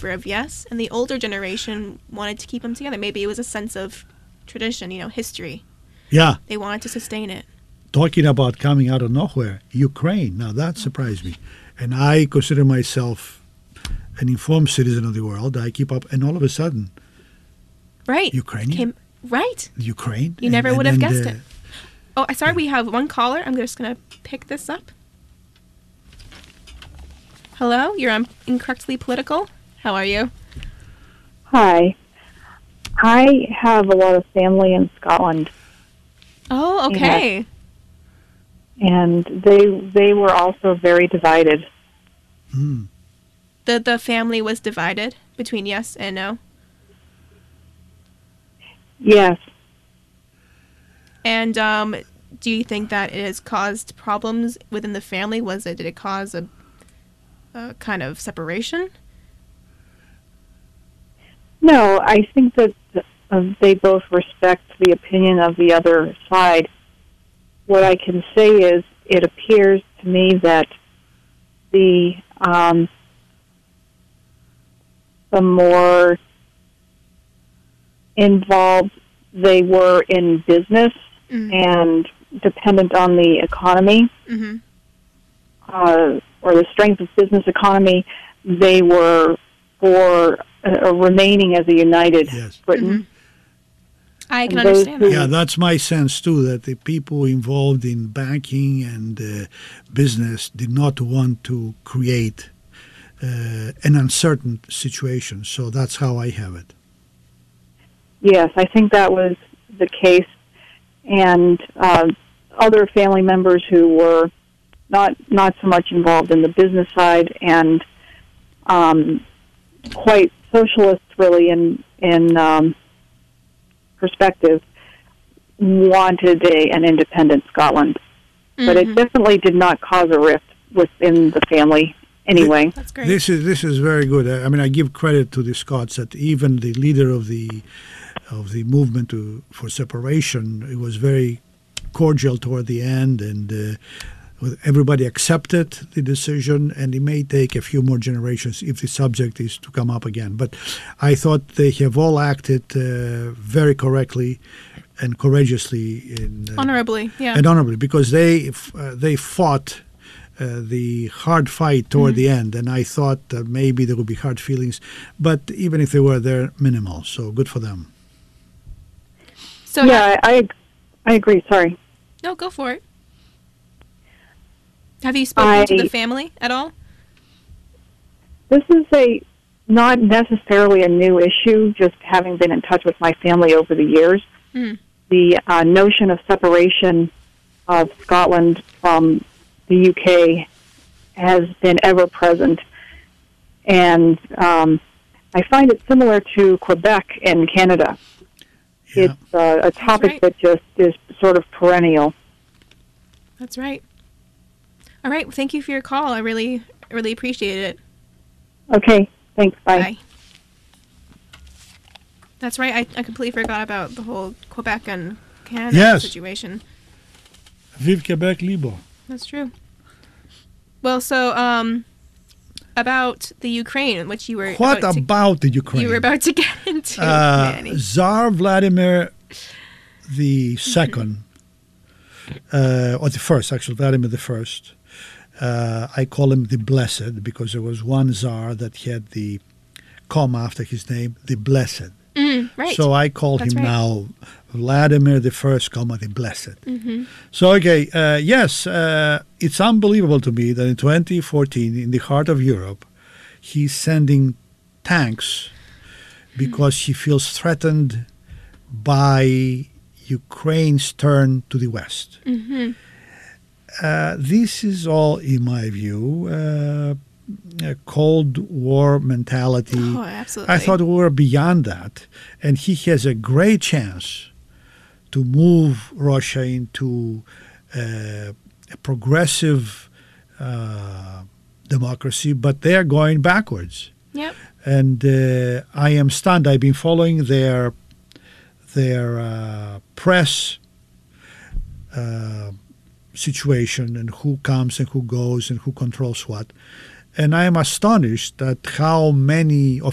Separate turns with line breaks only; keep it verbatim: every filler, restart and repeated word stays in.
favor of yes, and the older generation wanted to keep them together. Maybe it was a sense of tradition, you know, history.
Yeah.
They wanted to sustain it.
Talking about coming out of nowhere, Ukraine. Now that surprised me. And I consider myself an informed citizen of the world. I keep up, and all of a sudden,
Right.
Ukrainian?
Came, right.
Ukraine.
You never would have guessed
uh,
it. Oh, I sorry, we have one caller. I'm just going to pick this up. Hello, you're on Incorrectly Political. How are you?
Hi. I have a lot of family in Scotland,
Oh, okay.
and they they were also very divided.
hmm.
The the family was divided between yes and no.
Yes.
And um, do you think that it has caused problems within the family? Was it did it cause a, a kind of separation?
No, I think that uh, they both respect the opinion of the other side. What I can say is it appears to me that the um, the more involved they were in business
Mm-hmm.
and dependent on the economy,
Mm-hmm.
uh, or the strength of business economy, they were for uh, remaining as a united
Yes.
Britain.
I can
And those
understand
who-
that.
Yeah, that's my sense too, that the people involved in banking and uh, business did not want to create uh, an uncertain situation. So that's how I have it.
Yes, I think that was the case. And uh, other family members who were not not so much involved in the business side and um, quite socialist, really, in in um, perspective, wanted a, an independent Scotland. But it
Mhm.
definitely did not cause a rift within the family anyway.
That's great.
This is this is very good. I I mean, I give credit to the Scots that even the leader of the of the movement to, for separation, it was very cordial toward the end, and uh, with- everybody accepted the decision. And it may take a few more generations if the subject is to come up again. But I thought they have all acted uh, very correctly and courageously in, uh,
Honorably, yeah.
and honorably, because they f- uh, they fought uh, the hard fight toward the end, and I thought uh, maybe there would be hard feelings, but even if they were, they're minimal. So good for them.
So
Yeah, I, I I agree. Sorry.
no, go for it. Have you spoken to
I-
the family at all?
This is a not necessarily a new issue, just having been in touch with my family over the years.
Mm.
The uh, notion of separation of Scotland from the U K has been ever present. And um, I find it similar to Quebec in Canada.
Yeah.
It's uh, a topic
right.
that just is sort of perennial.
That's right. All right. Well, thank you for your call. I really, really appreciate it.
Okay, thanks. Bye.
Bye. That's right. I, I completely forgot about the whole Quebec and Canada
Yes.
situation.
Vive Québec libre.
That's true. Well, so um, about the Ukraine, which you were
What
about to-
about the Ukraine?
you were about to get into,
uh,
Manny.
Tsar Vladimir the Second, uh, or the first, actually, Vladimir the First. Uh, I call him the Blessed because there was one Tsar that had the comma after his name, the Blessed.
Mm, right.
So I call
That's
him
right.
now Vladimir the First, comma the Blessed.
Mm-hmm.
So okay, uh, yes, uh, it's unbelievable to me that in twenty fourteen, in the heart of Europe, he's sending tanks because he feels threatened by Ukraine's turn to the West.
Mm-hmm.
Uh, this is all, in my view, uh, a Cold War mentality.
Oh, absolutely.
I thought we were beyond that. And he has a great chance to move Russia into uh, a progressive uh, democracy, but they are going backwards.
Yep.
And uh, I am stunned. I've been following their their uh, press uh, situation and who comes and who goes and who controls what. And I am astonished at how many